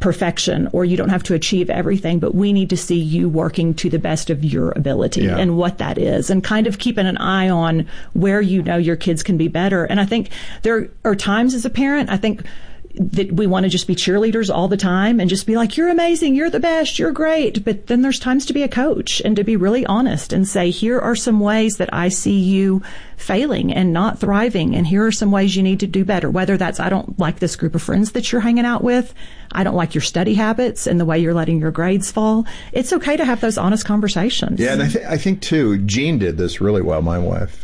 perfection, or you don't have to achieve everything, but we need to see you working to the best of your ability and what that is, and kind of keeping an eye on where you know your kids can be better. And I think there are times as a parent, I think that we want to just be cheerleaders all the time and just be like, you're amazing, you're the best, you're great. But then there's times to be a coach and to be really honest and say, here are some ways that I see you failing and not thriving, and here are some ways you need to do better. Whether that's, I don't like this group of friends that you're hanging out with, I don't like your study habits and the way you're letting your grades fall. It's okay to have those honest conversations. Yeah, and I think too, Jean did this really well, my wife.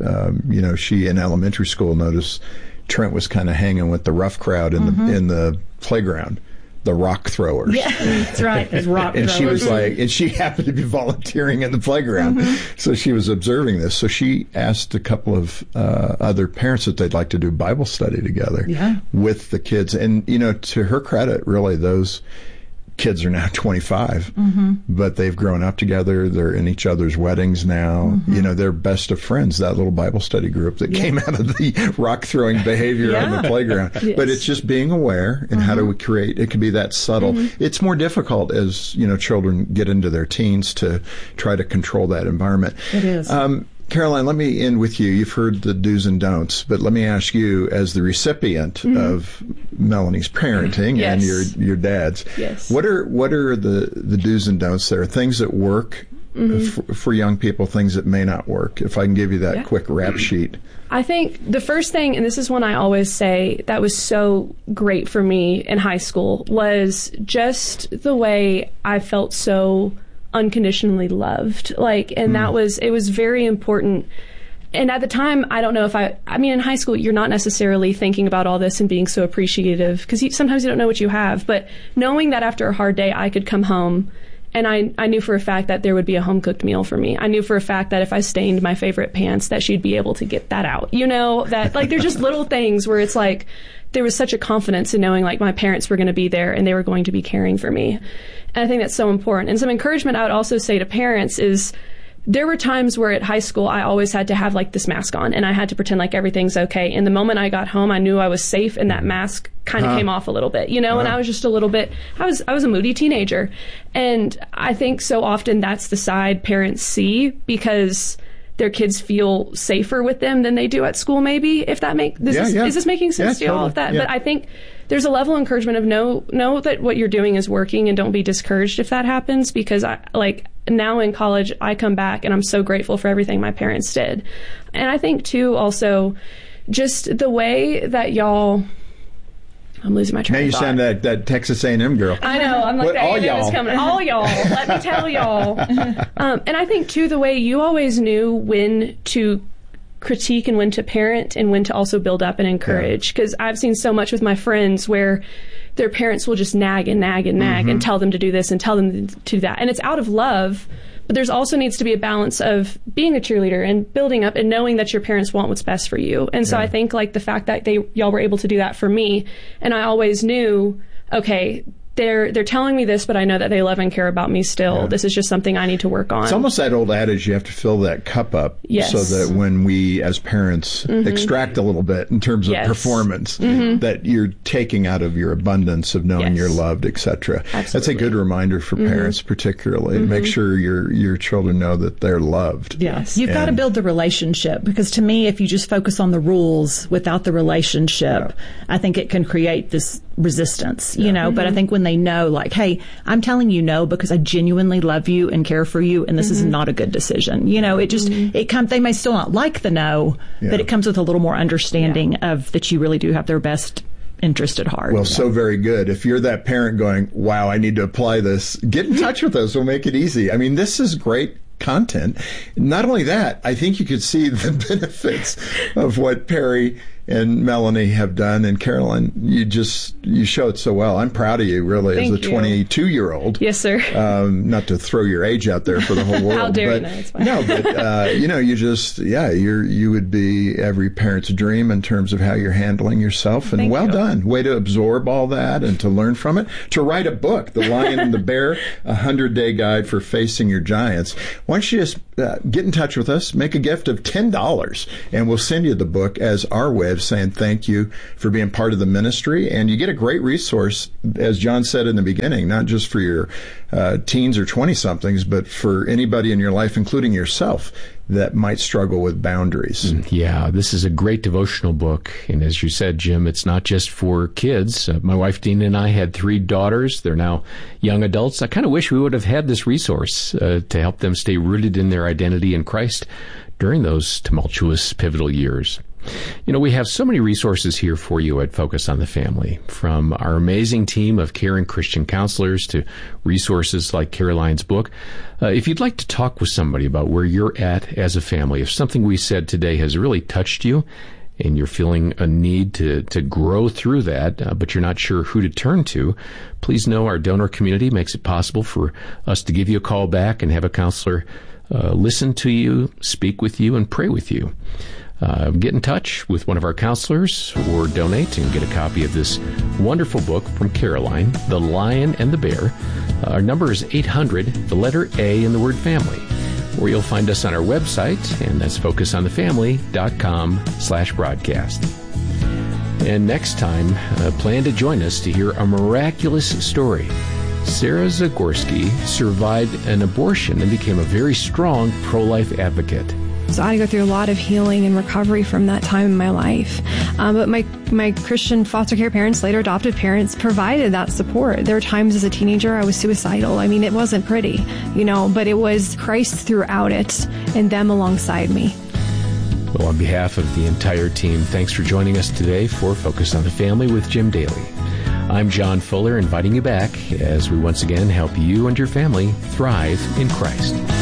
She in elementary school noticed Trent was kind of hanging with the rough crowd in the playground, the rock throwers. Yeah, that's right. Those rock and throwers. she was like, and she happened to be volunteering in the playground, so she was observing this. So she asked a couple of other parents that they'd like to do Bible study together with the kids. And to her credit, really, those kids are now 25, but they've grown up together. They're in each other's weddings now. They're best of friends, that little Bible study group that came out of the rock throwing behavior on the playground. Yes. But it's just being aware, and how do we create, it can be that subtle. It's more difficult as, children get into their teens to try to control that environment. It is. Caroline, let me end with you. You've heard the do's and don'ts, but let me ask you, as the recipient of Melanie's parenting and your dad's, what are the do's and don'ts there? Things that work for young people, things that may not work. If I can give you that quick rap sheet. I think the first thing, and this is one I always say that was so great for me in high school, was just the way I felt so unconditionally loved. It was very important. And at the time, I don't know if in high school, you're not necessarily thinking about all this and being so appreciative, because sometimes you don't know what you have. But knowing that after a hard day, I could come home, and I knew for a fact that there would be a home-cooked meal for me. I knew for a fact that if I stained my favorite pants, that she'd be able to get that out. That they're just little things where it's like, there was such a confidence in knowing my parents were going to be there and they were going to be caring for me. And I think that's so important. And some encouragement I would also say to parents is, there were times where at high school I always had to have this mask on, and I had to pretend like everything's okay. And the moment I got home, I knew I was safe, and that mask kind of came off a little bit, and I was just a little bit, I was a moody teenager. And I think so often that's the side parents see, because their kids feel safer with them than they do at school, maybe, if that is this making sense to y'all? Totally. But I think there's a level of encouragement of know that what you're doing is working, and don't be discouraged if that happens, because now in college, I come back and I'm so grateful for everything my parents did. And I think too, also, just the way that y'all, I'm losing my train of thought. Now you sound that Texas A&M girl. I know. I'm like, all y'all. Coming. All y'all. Let me tell y'all. And I think too, the way you always knew when to critique and when to parent and when to also build up and encourage. Because I've seen so much with my friends where their parents will just nag and nag and nag and tell them to do this and tell them to do that. And it's out of love, but there's also needs to be a balance of being a cheerleader and building up and knowing that your parents want what's best for you. And so I think the fact that y'all were able to do that for me, and I always knew, okay, they're telling me this, but I know that they love and care about me still. Yeah. This is just something I need to work on. It's almost that old adage, you have to fill that cup up so that when we, as parents, extract a little bit in terms of performance, that you're taking out of your abundance of knowing you're loved, etc. That's a good reminder for parents, particularly. Make sure your children know that they're loved. Yes. You've got to build the relationship, because to me, if you just focus on the rules without the relationship, I think it can create this resistance, but I think when they know, hey, I'm telling you no because I genuinely love you and care for you, and this is not a good decision. They may still not like the no, but it comes with a little more understanding of that you really do have their best interest at heart. Well, so very good. If you're that parent going, wow, I need to apply this, get in touch with us. We'll make it easy. I mean, this is great content. Not only that, I think you could see the benefits of what Perry and Melanie have done. And Caroline, you show it so well. I'm proud of you, really, as a 22-year-old. Yes, sir. Not to throw your age out there for the whole world. How dare you? No, it's fine. No, but you would be every parent's dream in terms of how you're handling yourself. And well done. Way to absorb all that and to learn from it. To write a book, The Lion and the Bear, 100-Day Guide for Facing Your Giants. Why don't you just get in touch with us, make a gift of $10, and we'll send you the book as our way of saying thank you for being part of the ministry. And you get a great resource, as John said in the beginning, not just for your teens or 20-somethings, but for anybody in your life, including yourself, that might struggle with boundaries. Yeah, this is a great devotional book. And as you said, Jim, it's not just for kids. My wife, Dina, and I had 3 daughters. They're now young adults. I kind of wish we would have had this resource to help them stay rooted in their identity in Christ during those tumultuous, pivotal years. You know, we have so many resources here for you at Focus on the Family, from our amazing team of caring Christian counselors to resources like Caroline's book. If you'd like to talk with somebody about where you're at as a family, if something we said today has really touched you and you're feeling a need to grow through that, but you're not sure who to turn to, please know our donor community makes it possible for us to give you a call back and have a counselor listen to you, speak with you, and pray with you. Get in touch with one of our counselors or donate and get a copy of this wonderful book from Caroline, The Lion and the Bear. Our number is 800, the letter A in the word family. Or you'll find us on our website, and that's focusonthefamily.com/broadcast. And next time, plan to join us to hear a miraculous story. Sarah Zagorski survived an abortion and became a very strong pro-life advocate. So I had to go through a lot of healing and recovery from that time in my life. But my Christian foster care parents, later adoptive parents, provided that support. There were times as a teenager I was suicidal. I mean, it wasn't pretty, but it was Christ throughout it and them alongside me. Well, on behalf of the entire team, thanks for joining us today for Focus on the Family with Jim Daly. I'm John Fuller, inviting you back as we once again help you and your family thrive in Christ.